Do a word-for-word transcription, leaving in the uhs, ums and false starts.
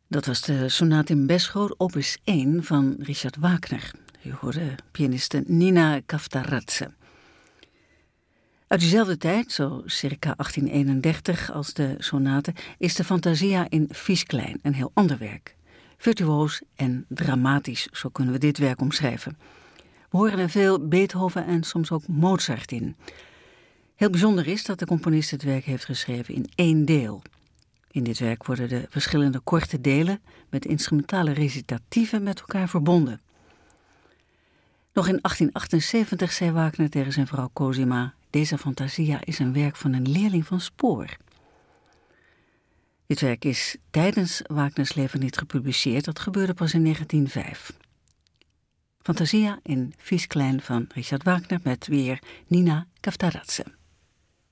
Dat was de sonate in Beschoor, opus één van Richard Wagner. U hoorde pianiste Nina Kaftaradze. Uit diezelfde tijd, zo circa achttien eenendertig als de sonate, is de Fantasia in Vies-klein een heel ander werk. Virtuoos en dramatisch, zo kunnen we dit werk omschrijven. We horen er veel Beethoven en soms ook Mozart in. Heel bijzonder is dat de componist het werk heeft geschreven in één deel. In dit werk worden de verschillende korte delen met instrumentale recitatieven met elkaar verbonden. Nog in achttien achtenzeventig zei Wagner tegen zijn vrouw Cosima: deze Fantasia is een werk van een leerling van Spoor. Dit werk is tijdens Wagners leven niet gepubliceerd, dat gebeurde pas in negentien vijf. Fantasia in Vies-klein van Richard Wagner met weer Nina Kaftaradze.